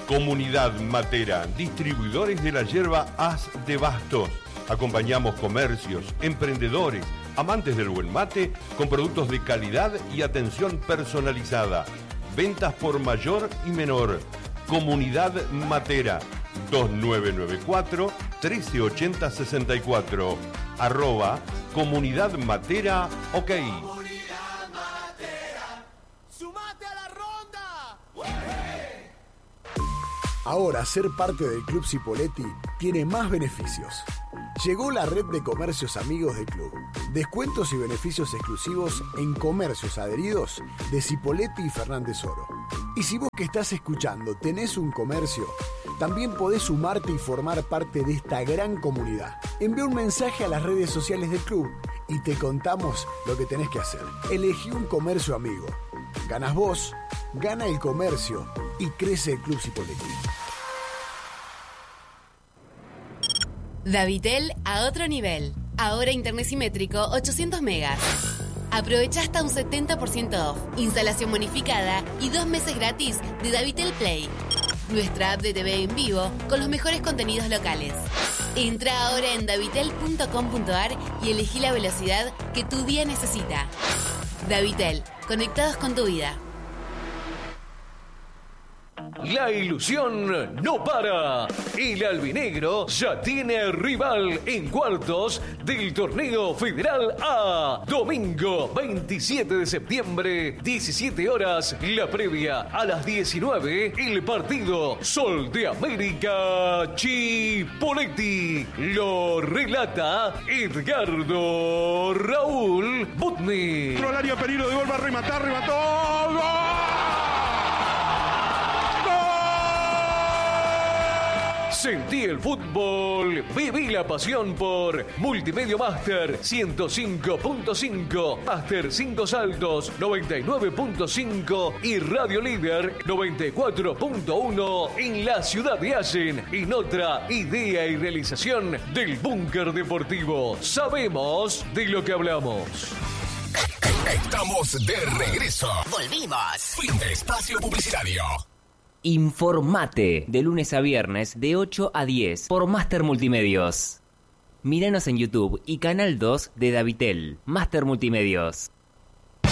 Comunidad Matera, distribuidores de la yerba As de Bastos. Acompañamos comercios, emprendedores, amantes del buen mate con productos de calidad y atención personalizada. Ventas por mayor y menor. Comunidad Matera, 2994 138064. @Comunidad Matera, OK. Ahora ser parte del Club Cipolletti tiene más beneficios. Llegó la red de comercios amigos del club. Descuentos y beneficios exclusivos en comercios adheridos de Cipolletti y Fernández Oro. Y si vos que estás escuchando tenés un comercio, también podés sumarte y formar parte de esta gran comunidad. Envía un mensaje a las redes sociales del club y te contamos lo que tenés que hacer. Elegí un comercio amigo. Ganas vos, gana el comercio y crece el Club Cipolletti. Davitel a otro nivel. Ahora internet simétrico 800 megas. Aprovecha hasta un 70% off, instalación bonificada y 2 meses gratis de Davitel Play. Nuestra app de TV en vivo con los mejores contenidos locales. Entra ahora en davitel.com.ar y elegí la velocidad que tu día necesita. Davitel, conectados con tu vida. La ilusión no para. El albinegro ya tiene rival en cuartos del torneo Federal A. Domingo 27 de septiembre, 17 horas, la previa. A las 19, el partido Sol de América Cipolletti. Lo relata Edgardo Raúl Butni. Entró al área, peligro de gol, va a rematar, remató. ¡Gol! Sentí el fútbol, viví la pasión por Multimedia Master 105.5, Master 5 Saltos 99.5 y Radio Líder 94.1 en la ciudad de Allen. En otra idea y realización del Búnker Deportivo. Sabemos de lo que hablamos. Estamos de regreso. Volvimos. Fin de espacio publicitario. Informate de lunes a viernes de 8 a 10 por Master Multimedios. Míranos en YouTube y Canal 2 de Davitel. Master Multimedios.